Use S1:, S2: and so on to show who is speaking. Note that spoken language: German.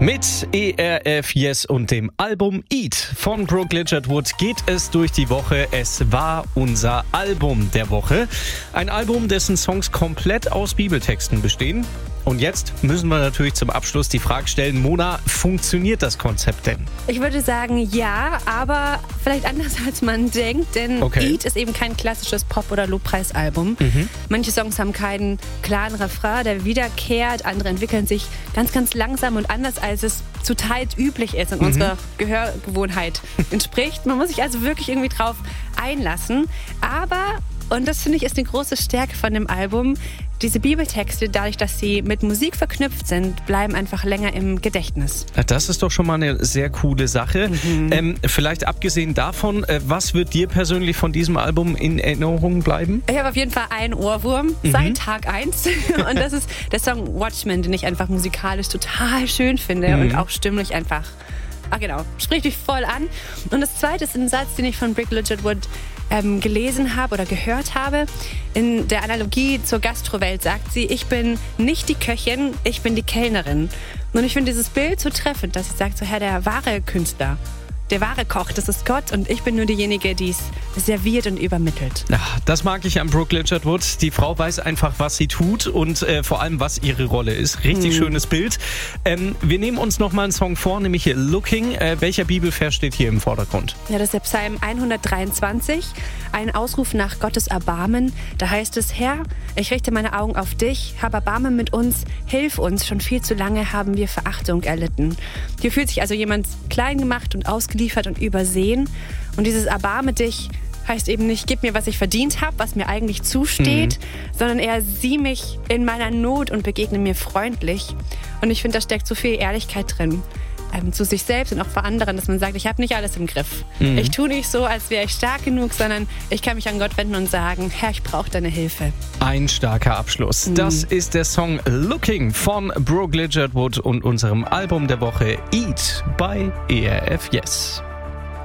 S1: Mit ERF Yes und dem Album Eat von Brooke Ligertwood geht es durch die Woche. Es war unser Album der Woche. Ein Album, dessen Songs komplett aus Bibeltexten bestehen. Und jetzt müssen wir natürlich zum Abschluss die Frage stellen, Mona, funktioniert das Konzept denn?
S2: Ich würde sagen, ja, aber vielleicht anders als man denkt, denn Eat ist eben kein klassisches Pop- oder Lobpreisalbum. Manche Songs haben keinen klaren Refrain, der wiederkehrt, andere entwickeln sich ganz, ganz langsam und anders, als es zuteils üblich ist und unserer Gehörgewohnheit entspricht. Man muss sich also wirklich irgendwie drauf einlassen, aber, und das finde ich ist eine große Stärke von dem Album, diese Bibeltexte, dadurch, dass sie mit Musik verknüpft sind, bleiben einfach länger im Gedächtnis.
S1: Das ist doch schon mal eine sehr coole Sache. Vielleicht abgesehen davon, was wird dir persönlich von diesem Album in Erinnerung bleiben?
S2: Ich habe auf jeden Fall einen Ohrwurm seit Tag 1. Und das ist der Song Watchmen, den ich einfach musikalisch total schön finde und auch stimmlich einfach, spricht mich voll an. Und das zweite ist ein Satz, den ich von Brooke Ligertwood gelesen habe oder gehört habe. In der Analogie zur Gastrowelt sagt sie, ich bin nicht die Köchin, ich bin die Kellnerin. Und ich finde dieses Bild so treffend, dass sie sagt, so der wahre Künstler, der wahre Koch, das ist Gott und ich bin nur diejenige, die es serviert und übermittelt.
S1: Ach, das mag ich an Brooke Ligertwood. Die Frau weiß einfach, was sie tut und vor allem, was ihre Rolle ist. Richtig schönes Bild. Wir nehmen uns noch mal einen Song vor, nämlich hier Looking. Welcher Bibelvers steht hier im Vordergrund?
S2: Ja, das ist der Psalm 123, ein Ausruf nach Gottes Erbarmen. Da heißt es, Herr, ich richte meine Augen auf dich, hab Erbarmen mit uns, hilf uns, schon viel zu lange haben wir Verachtung erlitten. Hier fühlt sich also jemand klein gemacht und ausgeliefert und übersehen. Und dieses Erbarme dich heißt eben nicht, gib mir, was ich verdient habe, was mir eigentlich zusteht, sondern eher sieh mich in meiner Not und begegne mir freundlich. Und ich finde, da steckt so viel Ehrlichkeit drin. Zu sich selbst und auch vor anderen, dass man sagt, ich habe nicht alles im Griff. Ich tue nicht so, als wäre ich stark genug, sondern ich kann mich an Gott wenden und sagen, Herr, ich brauche deine Hilfe.
S1: Ein starker Abschluss. Das ist der Song Looking von Brooke Ligertwood und unserem Album der Woche Eat bei ERF Yes.